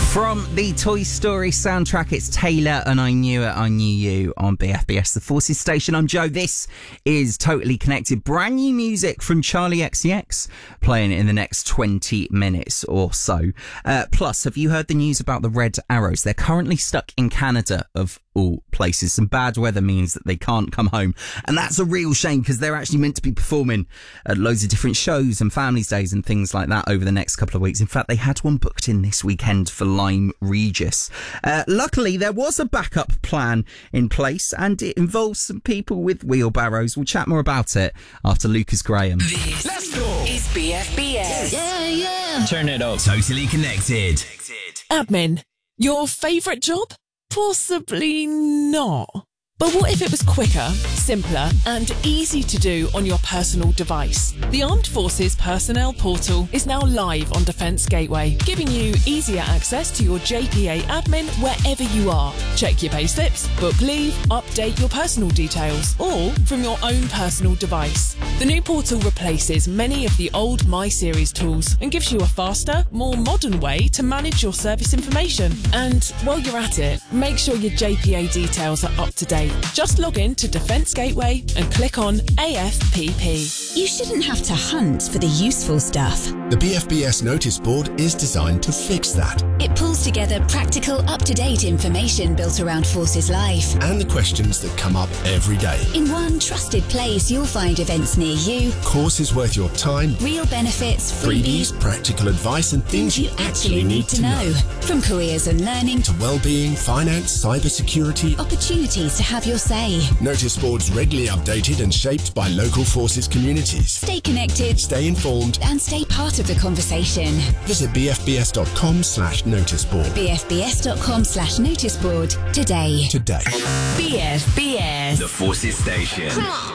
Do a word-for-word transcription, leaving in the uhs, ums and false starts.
From the Toy Story soundtrack, it's Taylor and I Knew It, I Knew You on B F B S, the Forces Station. I'm Joe. This is Totally Connected. Brand new music from Charlie X C X playing in the next twenty minutes or so. Uh, plus, have you heard the news about the Red Arrows? They're currently stuck in Canada, of all places. Some bad weather means that they can't come home. And that's a real shame because they're actually meant to be performing at loads of different shows and families' days and things like that over the next couple of weeks. In fact, they had one booked in this weekend for Lyme Regis. Uh, luckily, there was a backup plan in place and it involves some people with wheelbarrows. We'll chat more about it after Lucas Graham. This Let's go. is B F B S. Yeah, yeah. Turn it up. Totally Connected. Admin, your favourite job? Possibly not. But what if it was quicker, simpler and easy to do on your personal device? The Armed Forces Personnel Portal is now live on Defence Gateway, giving you easier access to your J P A admin wherever you are. Check your payslips, book leave, update your personal details, all from your own personal device. The new portal replaces many of the old My Series tools and gives you a faster, more modern way to manage your service information. And while you're at it, make sure your J P A details are up to date. Just log in to Defence Gateway and click on A F P P. You shouldn't have to hunt for the useful stuff. The B F B S notice board is designed to fix that. It pulls together practical, up-to-date information built around Forces Life. And the questions that come up every day. In one trusted place, you'll find events near you, courses worth your time, real benefits, freebies, freebies practical advice and things you actually need to know. From careers and learning to well-being, finance, cybersecurity, opportunities to have your say. Notice boards regularly updated and shaped by local forces communities. Stay connected, stay informed and stay part of the conversation. Visit bfbs.com slash noticeboard. bfbs.com slash noticeboard today. Today. B F B S. The Forces Station. Come on.